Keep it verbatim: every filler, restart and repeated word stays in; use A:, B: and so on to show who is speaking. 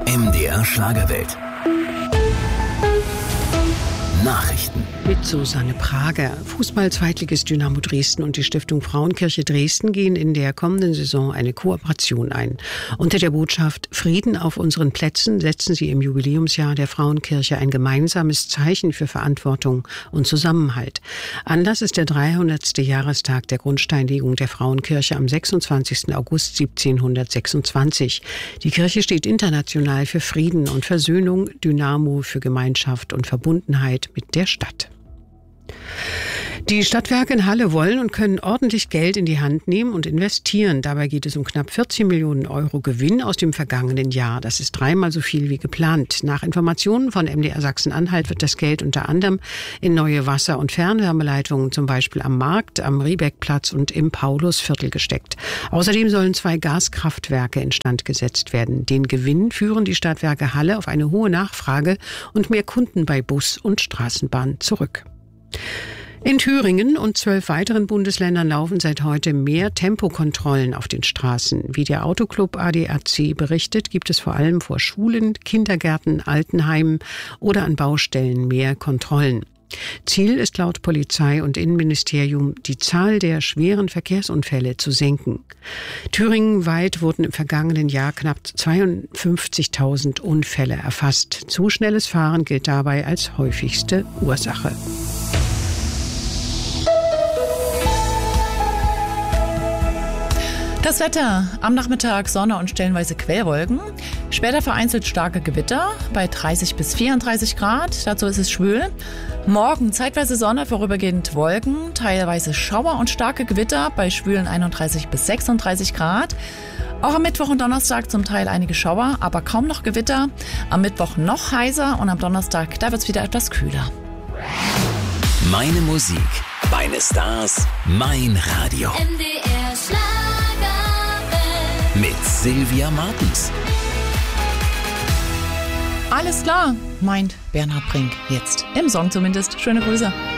A: M D R Schlagerwelt. Nachrichten.
B: Mit Susanne Prager. Fußball-Zweitligist Dynamo Dresden und die Stiftung Frauenkirche Dresden gehen in der kommenden Saison eine Kooperation ein. Unter der Botschaft Frieden auf unseren Plätzen setzen sie im Jubiläumsjahr der Frauenkirche ein gemeinsames Zeichen für Verantwortung und Zusammenhalt. Anlass ist der dreihundertste Jahrestag der Grundsteinlegung der Frauenkirche am sechsundzwanzigsten August siebzehnhundertsechsundzwanzig. Die Kirche steht international für Frieden und Versöhnung, Dynamo für Gemeinschaft und Verbundenheit mit der Stadt. Die Stadtwerke in Halle wollen und können ordentlich Geld in die Hand nehmen und investieren. Dabei geht es um knapp vierzehn Millionen Euro Gewinn aus dem vergangenen Jahr. Das ist dreimal so viel wie geplant. Nach Informationen von M D R Sachsen-Anhalt wird das Geld unter anderem in neue Wasser- und Fernwärmeleitungen, zum Beispiel am Markt, am Riebeckplatz und im Paulusviertel gesteckt. Außerdem sollen zwei Gaskraftwerke instand gesetzt werden. Den Gewinn führen die Stadtwerke Halle auf eine hohe Nachfrage und mehr Kunden bei Bus und Straßenbahn zurück. In Thüringen und zwölf weiteren Bundesländern laufen seit heute mehr Tempokontrollen auf den Straßen. Wie der Autoclub A D A C berichtet, gibt es vor allem vor Schulen, Kindergärten, Altenheimen oder an Baustellen mehr Kontrollen. Ziel ist laut Polizei und Innenministerium, die Zahl der schweren Verkehrsunfälle zu senken. Thüringenweit wurden im vergangenen Jahr knapp zweiundfünfzigtausend Unfälle erfasst. Zu schnelles Fahren gilt dabei als häufigste Ursache.
C: Das Wetter. Am Nachmittag Sonne und stellenweise Quellwolken. Später vereinzelt starke Gewitter bei dreißig bis vierunddreißig Grad. Dazu ist es schwül. Morgen zeitweise Sonne, vorübergehend Wolken, teilweise Schauer und starke Gewitter bei schwülen einunddreißig bis sechsunddreißig Grad. Auch am Mittwoch und Donnerstag zum Teil einige Schauer, aber kaum noch Gewitter. Am Mittwoch noch heißer und am Donnerstag, da wird es wieder etwas kühler.
A: Meine Musik, meine Stars, mein Radio.
D: M D R Schlagerwelt.
A: Mit Sylvia Martens.
C: Alles klar, meint Bernhard Brink jetzt. Im Song zumindest. Schöne Grüße.